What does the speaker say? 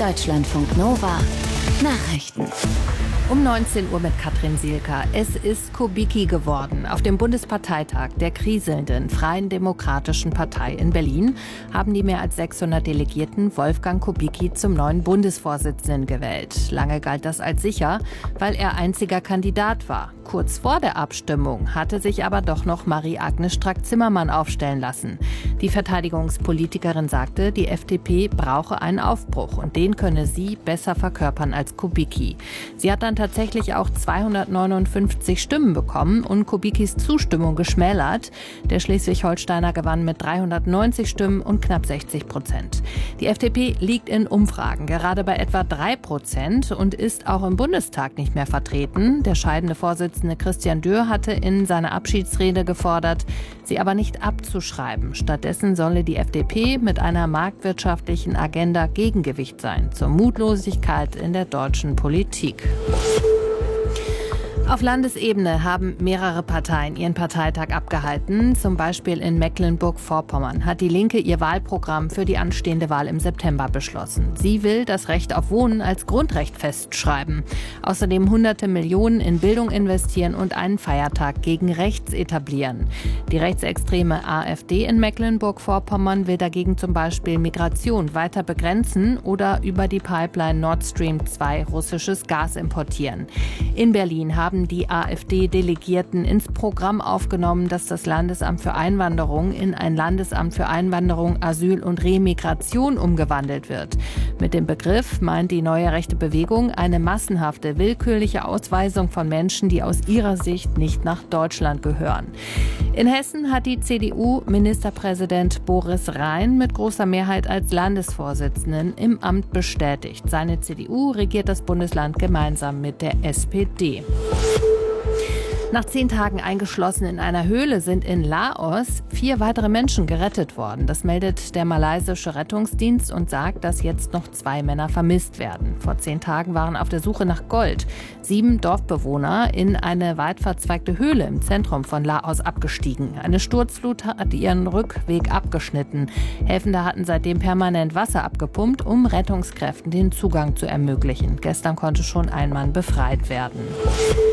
Deutschlandfunk Nova Nachrichten. Um 19 Uhr mit Katrin Sielker. Es ist Kubicki geworden. Auf dem Bundesparteitag der kriselnden Freien Demokratischen Partei in Berlin haben die mehr als 600 Delegierten Wolfgang Kubicki zum neuen Bundesvorsitzenden gewählt. Lange galt das als sicher, weil er einziger Kandidat war. Kurz vor der Abstimmung hatte sich aber doch noch Marie-Agnes Strack-Zimmermann aufstellen lassen. Die Verteidigungspolitikerin sagte, die FDP brauche einen Aufbruch und den könne sie besser verkörpern als Kubicki. Sie hat dann tatsächlich auch 259 Stimmen bekommen und Kubickis Zustimmung geschmälert. Der Schleswig-Holsteiner gewann mit 390 Stimmen und knapp 60%. Die FDP liegt in Umfragen gerade bei etwa 3% und ist auch im Bundestag nicht mehr vertreten. Der scheidende Vorsitzende Christian Dürr hatte in seiner Abschiedsrede gefordert, sie aber nicht abzuschreiben. Stattdessen solle die FDP mit einer marktwirtschaftlichen Agenda Gegengewicht sein zur Mutlosigkeit in der deutschen Politik. Auf Landesebene haben mehrere Parteien ihren Parteitag abgehalten. Zum Beispiel in Mecklenburg-Vorpommern hat die Linke ihr Wahlprogramm für die anstehende Wahl im September beschlossen. Sie will das Recht auf Wohnen als Grundrecht festschreiben. Außerdem hunderte Millionen in Bildung investieren und einen Feiertag gegen rechts etablieren. Die rechtsextreme AfD in Mecklenburg-Vorpommern will dagegen zum Beispiel Migration weiter begrenzen oder über die Pipeline Nord Stream 2 russisches Gas importieren. In Berlin haben die AfD-Delegierten ins Programm aufgenommen, dass das Landesamt für Einwanderung in ein Landesamt für Einwanderung, Asyl und Remigration umgewandelt wird. Mit dem Begriff meint die neue rechte Bewegung eine massenhafte, willkürliche Ausweisung von Menschen, die aus ihrer Sicht nicht nach Deutschland gehören. In Hessen hat die CDU-Ministerpräsident Boris Rhein mit großer Mehrheit als Landesvorsitzenden im Amt bestätigt. Seine CDU regiert das Bundesland gemeinsam mit der SPD. Nach 10 Tagen eingeschlossen in einer Höhle sind in Laos 4 weitere Menschen gerettet worden. Das meldet der malaysische Rettungsdienst und sagt, dass jetzt noch 2 Männer vermisst werden. Vor 10 Tagen waren auf der Suche nach Gold 7 Dorfbewohner in eine weit verzweigte Höhle im Zentrum von Laos abgestiegen. Eine Sturzflut hat ihren Rückweg abgeschnitten. Helfende hatten seitdem permanent Wasser abgepumpt, um Rettungskräften den Zugang zu ermöglichen. Gestern konnte schon ein Mann befreit werden.